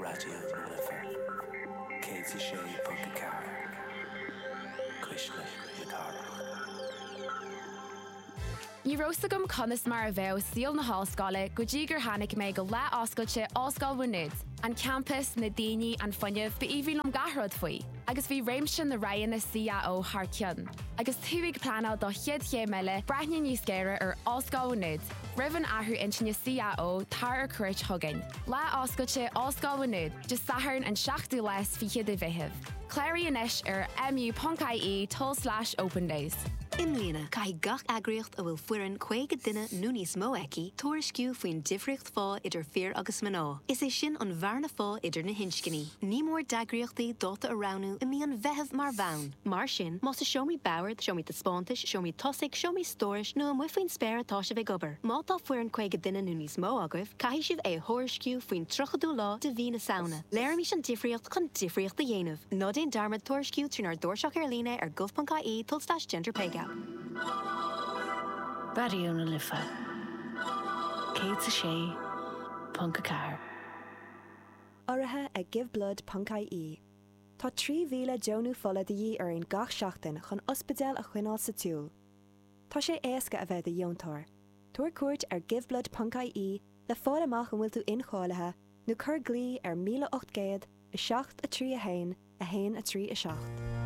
Radio Lifford. Katie Shea Punkacar. Krishna Yadara. Ní róstagam conas mar a bheith síl na háscáile go dtí gur tháinig mé go le oscailte Oscail Bhuinead, an campus na daoine an fuinneamh ba íbhílumm gathród faoi, agus bhí réimse na raighan na CAO thar ceann. Agus thuigh planál do chiad ché meile breithne níos géire ar Oscail Bhuinead, roimh athú intinne CAO tar ar cuirt thugain. Le oscailte Oscail Bhuinead, de sathairn an 7 leis fi chiad a bheitheh. Cléirí inis ar mu.ie/open days. Imlína, cai gach agriocht a bhfuil fuireann chuige duine nó níos mó aici, tuairisciú faoin difriocht fá idir fear agus maná. Is é sin an bharna fá idir na hinscinní. Ní mór dagriochtaí dóta a ránú i mí an bheitheh mar bhain. Mar sin, más a seomí bauard, seomí de spántais, seomí tosaigh, seomí stóris, nó an muifoin spéir atá se bheith gobar. Mátá fuireann chuige duine nó níos mó agah, cai sibh é thuairisciú faoin trochadú lá de bhí na saona. Léirmí sin difriocht chun difriocht a dhéanamh. Nó déon darmad tuairisciú trínar dúirseach ar líne ar gov.ie /gender pay gap. Radio Lifford. Katie Shea Punkacar. Áirithe ag giveblood.ie. Tá 3,000 deonú fola de dhí ar an gach seachtain chun ospidéal a chuineáil sa túl. Tá sé éasca a bheith a dhéontóir. Tuair cuairt ar giveblood.ie le fáil amach an bhfuil tú inchállathe nó cur glí ar 1800 7 3 1 1 3 7.